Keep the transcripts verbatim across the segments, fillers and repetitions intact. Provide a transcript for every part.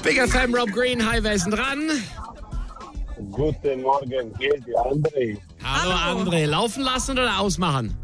Big F M, Rob Green, hi, wer ist denn dran? Guten Morgen, hier ist die André. Hallo, Hallo André, laufen lassen oder ausmachen?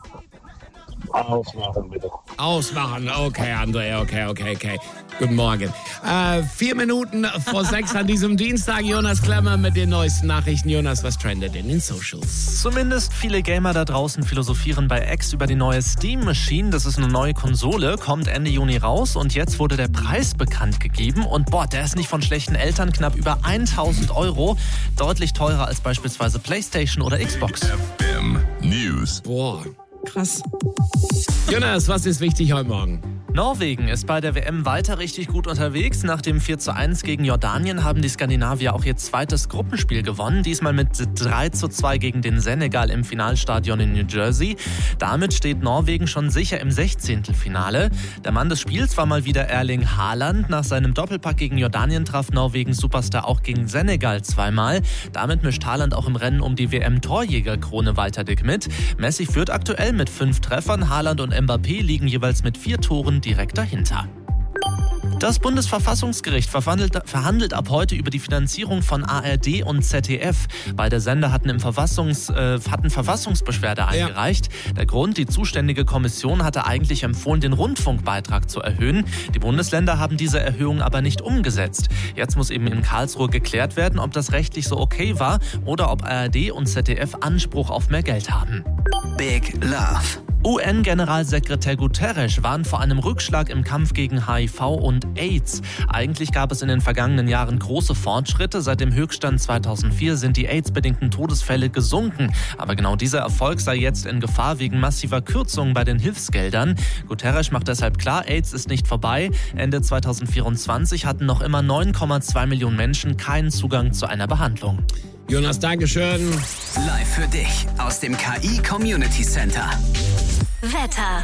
Ausmachen, bitte. Ausmachen, okay, André, okay, okay, okay. Guten Morgen. Äh, vier Minuten vor sechs an diesem Dienstag. Jonas Klemmer mit den neuesten Nachrichten. Jonas, was trendet in den Socials? Zumindest viele Gamer da draußen philosophieren bei X über die neue Steam Machine. Das ist eine neue Konsole, kommt Ende Juni raus und jetzt wurde der Preis bekannt gegeben. Und boah, der ist nicht von schlechten Eltern, knapp über tausend Euro. Deutlich teurer als beispielsweise PlayStation oder Xbox. F M News. Boah, krass. Jonas, was ist wichtig heute Morgen? Norwegen ist bei der W M weiter richtig gut unterwegs. Nach dem vier zu eins gegen Jordanien haben die Skandinavier auch ihr zweites Gruppenspiel gewonnen. Diesmal mit drei zu zwei gegen den Senegal im Finalstadion in New Jersey. Damit steht Norwegen schon sicher im Sechzehntelfinale. Der Mann des Spiels war mal wieder Erling Haaland. Nach seinem Doppelpack gegen Jordanien traf Norwegens Superstar auch gegen Senegal zweimal. Damit mischt Haaland auch im Rennen um die W M-Torjägerkrone weiter dick mit. Messi führt aktuell mit fünf Treffern. Haaland und Mbappé liegen jeweils mit vier Toren direkt dahinter. Das Bundesverfassungsgericht verhandelt, verhandelt ab heute über die Finanzierung von A R D und Z D F. Beide Sender hatten, im Verfassungs, äh, hatten Verfassungsbeschwerde eingereicht. Ja. Der Grund, die zuständige Kommission hatte eigentlich empfohlen, den Rundfunkbeitrag zu erhöhen. Die Bundesländer haben diese Erhöhung aber nicht umgesetzt. Jetzt muss eben in Karlsruhe geklärt werden, ob das rechtlich so okay war oder ob A R D und Z D F Anspruch auf mehr Geld haben. Big Love. U N-Generalsekretär Guterres warnt vor einem Rückschlag im Kampf gegen H I V und AIDS. Eigentlich gab es in den vergangenen Jahren große Fortschritte. Seit dem Höchststand zweitausendvier sind die AIDS-bedingten Todesfälle gesunken. Aber genau dieser Erfolg sei jetzt in Gefahr wegen massiver Kürzungen bei den Hilfsgeldern. Guterres macht deshalb klar, AIDS ist nicht vorbei. Ende zweitausendvierundzwanzig hatten noch immer neun Komma zwei Millionen Menschen keinen Zugang zu einer Behandlung. Jonas, Dankeschön. Live für dich aus dem K I Community Center. Wetter.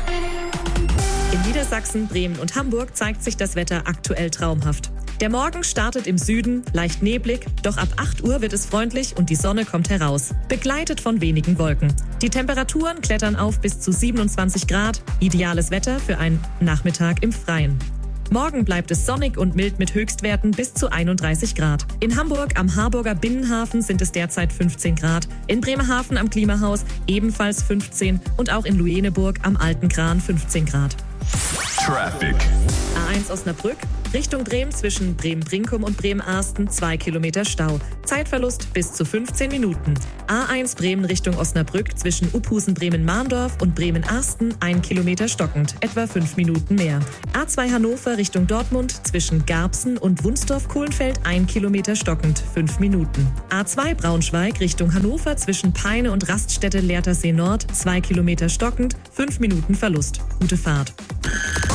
In Niedersachsen, Bremen und Hamburg zeigt sich das Wetter aktuell traumhaft. Der Morgen startet im Süden, leicht neblig, doch ab acht Uhr wird es freundlich und die Sonne kommt heraus, begleitet von wenigen Wolken. Die Temperaturen klettern auf bis zu siebenundzwanzig Grad, ideales Wetter für einen Nachmittag im Freien. Morgen bleibt es sonnig und mild mit Höchstwerten bis zu einunddreißig Grad. In Hamburg am Harburger Binnenhafen sind es derzeit fünfzehn Grad, in Bremerhaven am Klimahaus ebenfalls fünfzehn und auch in Lueneburg am Alten Kran fünfzehn Grad. Traffic. A eins Osnabrück, Richtung Bremen zwischen Bremen-Brinkum und Bremen-Arsten zwei Kilometer Stau. Zeitverlust bis zu fünfzehn Minuten. A eins Bremen Richtung Osnabrück zwischen Uphusen-Bremen-Mahndorf und Bremen-Arsten ein Kilometer stockend, etwa fünf Minuten mehr. A zwei Hannover Richtung Dortmund zwischen Garbsen und Wunsdorf-Kohlenfeld ein Kilometer stockend, fünf Minuten. A zwei Braunschweig Richtung Hannover zwischen Peine und Raststätte Lehrtersee Nord zwei Kilometer stockend, fünf Minuten Verlust. Gute Fahrt.